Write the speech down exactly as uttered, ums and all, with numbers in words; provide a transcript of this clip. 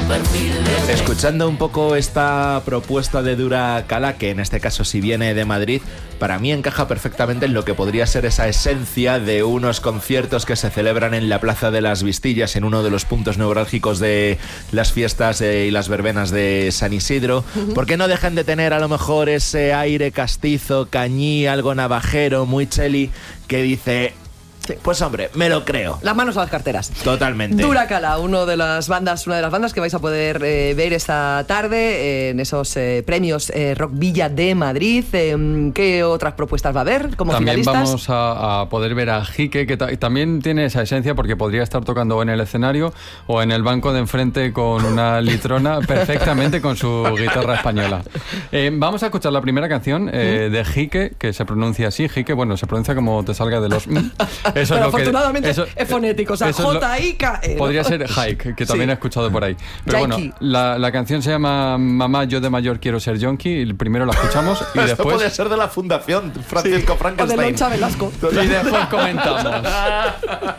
Escuchando un poco esta propuesta de Dura Cala, que en este caso si viene de Madrid, para mí encaja perfectamente en lo que podría ser esa esencia de unos conciertos que se celebran en la Plaza de las Vistillas, en uno de los puntos neurálgicos de las fiestas eh, y las verbenas de San Isidro. Uh-huh. ¿Por qué no dejan de tener a lo mejor ese aire castizo, cañí, algo navajero, muy cheli, que dice... Pues hombre, me lo creo. Las manos a las carteras. Totalmente. Dura Cala, uno de las bandas, una de las bandas que vais a poder eh, ver esta tarde eh, en esos eh, premios eh, Rock Villa de Madrid. Eh, ¿Qué otras propuestas va a haber como también finalistas? Vamos a, a poder ver a Jique, que ta- también tiene esa esencia porque podría estar tocando en el escenario o en el banco de enfrente con una litrona perfectamente con su guitarra española. Eh, vamos a escuchar la primera canción eh, de Jique, que se pronuncia así. Jique, bueno, se pronuncia como te salga de los... Eso pero es lo afortunadamente que, eso, es fonético, o sea, J I K E. Podría ser Hike, que también sí. He escuchado por ahí. Pero Yankee. Bueno, la, la canción se llama Mamá, yo de mayor quiero ser yonki. Primero la escuchamos y Esto después... puede ser de la Fundación Francisco Sí. Frankenstein. O de Loncha Velasco. Y después comentamos.